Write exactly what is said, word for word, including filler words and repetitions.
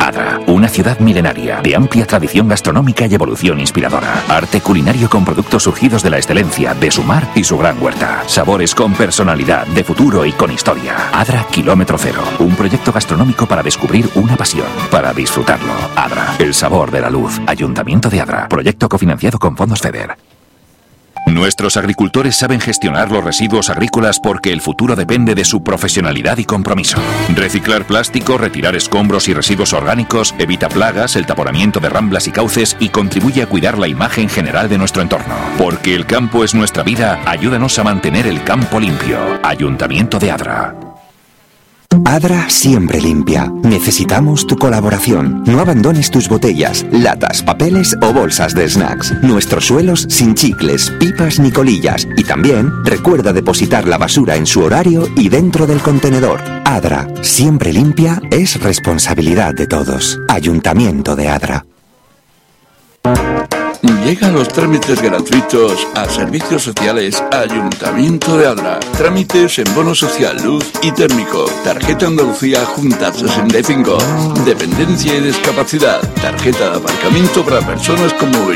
Adra, una ciudad milenaria, de amplia tradición gastronómica y evolución inspiradora. Arte culinario con productos surgidos de la excelencia de su mar y su gran huerta. Sabores con personalidad, de futuro y con historia. Adra Kilómetro Cero, un proyecto gastronómico para descubrir una pasión, para disfrutarlo. Adra, el sabor de la luz. Ayuntamiento de Adra, proyecto cofinanciado con fondos FEDER. Nuestros agricultores saben gestionar los residuos agrícolas porque el futuro depende de su profesionalidad y compromiso. Reciclar plástico, retirar escombros y residuos orgánicos, evita plagas, el taponamiento de ramblas y cauces y contribuye a cuidar la imagen general de nuestro entorno. Porque el campo es nuestra vida, ayúdanos a mantener el campo limpio. Ayuntamiento de Adra. Adra siempre limpia. Necesitamos tu colaboración. No abandones tus botellas, latas, papeles o bolsas de snacks. Nuestros suelos sin chicles, pipas ni colillas. Y también recuerda depositar la basura en su horario y dentro del contenedor. Adra, siempre limpia, es responsabilidad de todos. Ayuntamiento de Adra. Llegan los trámites gratuitos a Servicios Sociales Ayuntamiento de Adra. Trámites en bono social, luz y térmico. Tarjeta Andalucía Junta sesenta y cinco. Dependencia y discapacidad. Tarjeta de aparcamiento para personas con movilidad